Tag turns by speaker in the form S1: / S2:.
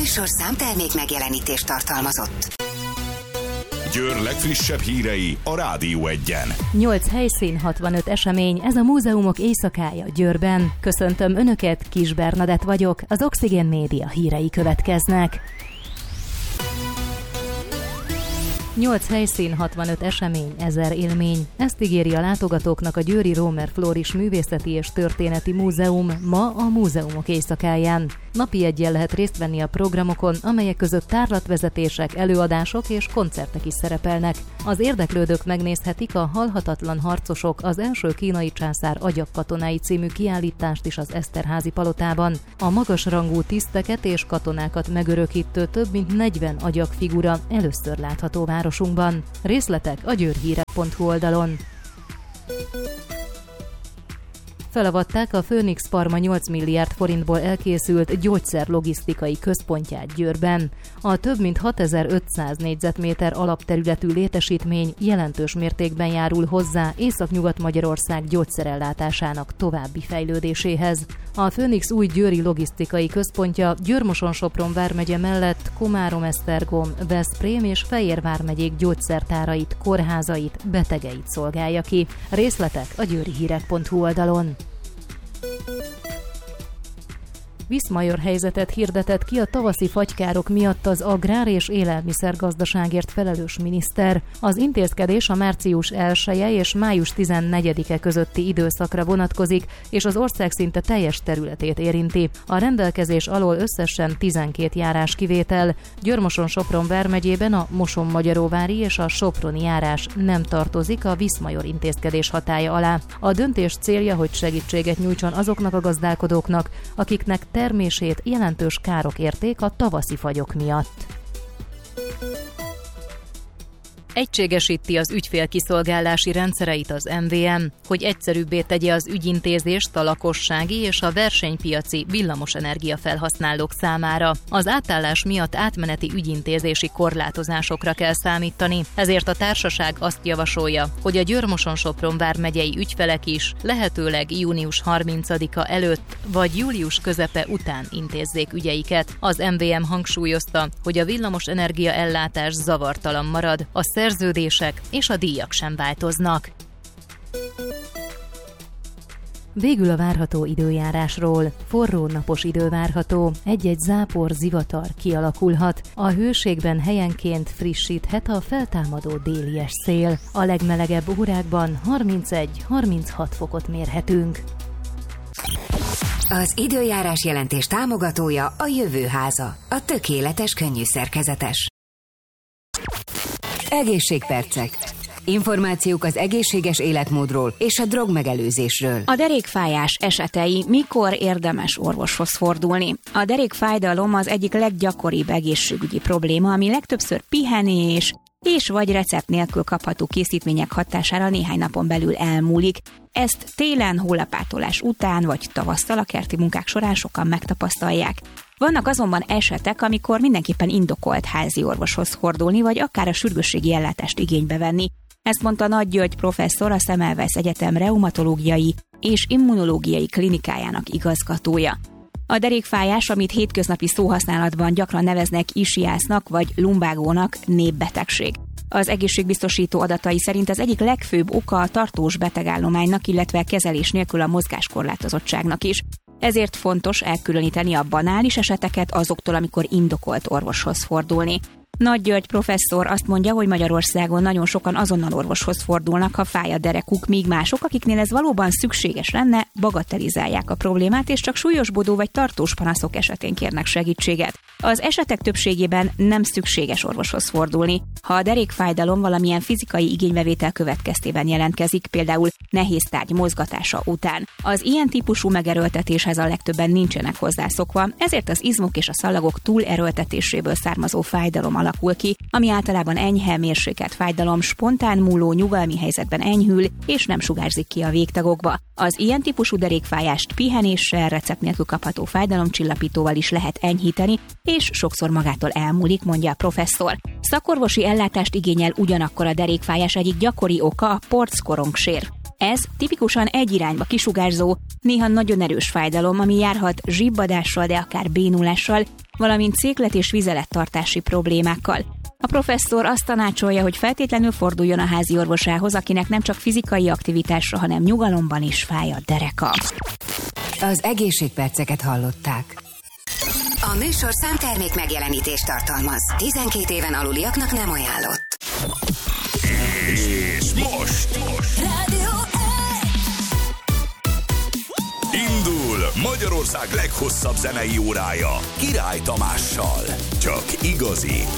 S1: műsorszám termék megjelenítést tartalmazott.
S2: Győr legfrissebb hírei a Rádió Egyen.
S3: 8 helyszín, 65 esemény, ez a múzeumok éjszakája Győrben. Köszöntöm Önöket, Kis Bernadett vagyok, az Oxygen Média hírei következnek. 8 helyszín, 65 esemény, 1000 élmény. Ezt ígéri a látogatóknak a Győri Rómer Floris Művészeti és Történeti Múzeum ma a múzeumok éjszakáján. Napi eggyel lehet részt venni a programokon, amelyek között tárlatvezetések, előadások és koncertek is szerepelnek. Az érdeklődők megnézhetik a Halhatatlan harcosok, az első kínai császár agyagkatonái című kiállítást is az Eszterházi palotában. A magasrangú tiszteket és katonákat megörökítő több mint 40 agyagfigura először látható városunkban. Részletek a győrhírek.hu oldalon. Felavatták a Phoenix Pharma 8 milliárd forintból elkészült gyógyszerlogisztikai központját Győrben. A több mint 6500 négyzetméter alapterületű létesítmény jelentős mértékben járul hozzá Északnyugat-Magyarország gyógyszerellátásának további fejlődéséhez. A Phoenix új győri logisztikai központja Győr-Moson-Sopron vármegye mellett Komárom-Esztergom, Veszprém és Fejér vármegyék gyógyszertárait, kórházait, betegeit szolgálja ki. Részletek a győrihírek.hu oldalon. Viszmajor helyzetet hirdetett ki a tavaszi fagykárok miatt az agrár- és élelmiszergazdaságért felelős miniszter. Az intézkedés a március 1-e és május 14-e közötti időszakra vonatkozik, és az ország szinte teljes területét érinti. A rendelkezés alól összesen 12 járás kivétel. Győr-Moson-Sopron vármegyében a Moson-Magyaróvári és a soproni járás nem tartozik a Viszmajor intézkedés hatálya alá. A döntés célja, hogy segítséget nyújtson azoknak a gazdálkodóknak, akiknek termését jelentős károk érték a tavaszi fagyok miatt. Egységesíti az ügyfélkiszolgálási rendszereit az MVM, hogy egyszerűbbé tegye az ügyintézést a lakossági és a versenypiaci villamosenergia felhasználók számára. Az átállás miatt átmeneti ügyintézési korlátozásokra kell számítani, ezért a társaság azt javasolja, hogy a Győr-Moson-Sopron vármegyei ügyfelek is lehetőleg június 30-a előtt vagy július közepe után intézzék ügyeiket. Az MVM hangsúlyozta, hogy a villamosenergia ellátás zavartalan marad, a szerződések és a díjak sem változnak. Végül a várható időjárásról. Forró napos idő várható, egy-egy zápor, zivatar kialakulhat. A hőségben helyenként frissíthet a feltámadó délies szél. A legmelegebb órákban 31-36 fokot mérhetünk.
S1: Az időjárás jelentés támogatója a Jövőháza, a tökéletes könnyű szerkezetes. Egészségpercek. Információk az egészséges életmódról és a drogmegelőzésről.
S4: A derékfájás esetei, mikor érdemes orvoshoz fordulni. A derékfájdalom az egyik leggyakoribb egészségügyi probléma, ami legtöbbször pihenés és vagy recept nélkül kapható készítmények hatására néhány napon belül elmúlik. Ezt télen, hólapátolás után vagy tavasszal a kerti munkák során sokan megtapasztalják. Vannak azonban esetek, amikor mindenképpen indokolt házi orvoshoz fordulni, vagy akár a sürgősségi ellátást igénybe venni. Ezt mondta Nagy György professzor, a Semmelweis Egyetem reumatológiai és immunológiai klinikájának igazgatója. A derékfájás, amit hétköznapi szóhasználatban gyakran neveznek ischiasnak vagy lumbágónak, népbetegség. Az egészségbiztosító adatai szerint az egyik legfőbb oka a tartós betegállománynak, illetve kezelés nélkül a mozgáskorlátozottságnak is. Ezért fontos elkülöníteni a banális eseteket azoktól, amikor indokolt orvoshoz fordulni. Nagy György professzor azt mondja, hogy Magyarországon nagyon sokan azonnal orvoshoz fordulnak, ha fáj a derekuk, míg mások, akiknél ez valóban szükséges lenne, bagatelizálják a problémát, és csak súlyosbodó vagy tartós panaszok esetén kérnek segítséget. Az esetek többségében nem szükséges orvoshoz fordulni. Ha a derékfájdalom valamilyen fizikai igénybevétel következtében jelentkezik, például nehéz tárgy mozgatása után, az ilyen típusú megerőltetéshez a legtöbben nincsenek hozzászokva, ezért az izmok és a szalagok túlerőltetéséből származó fájdalom alakul ki, ami általában enyhe, mérsékelt fájdalom, spontán múló, nyugalmi helyzetben enyhül, és nem sugárzik ki a végtagokba. Az ilyen típusú derékfájást pihenéssel, recept nélkül kapható fájdalomcsillapítóval is lehet enyhíteni, és sokszor magától elmúlik, mondja a professzor. Szakorvosi ellátást igényel ugyanakkor a derékfájás egyik gyakori oka a porckorongsér. Ez tipikusan egy irányba kisugárzó, néha nagyon erős fájdalom, ami járhat zsibbadással, de akár bénulással, valamint széklet- és vizelettartási problémákkal. A professzor azt tanácsolja, hogy feltétlenül forduljon a házi orvosához, akinek nem csak fizikai aktivitásra, hanem nyugalomban is fáj a dereka.
S1: Az egészségperceket hallották. A műsor számtermék megjelenítést tartalmaz. 12 éven aluliaknak nem ajánlott.
S2: És most
S1: Rádió
S2: indul Magyarország leghosszabb zenei órája Király Tamással. Csak igazi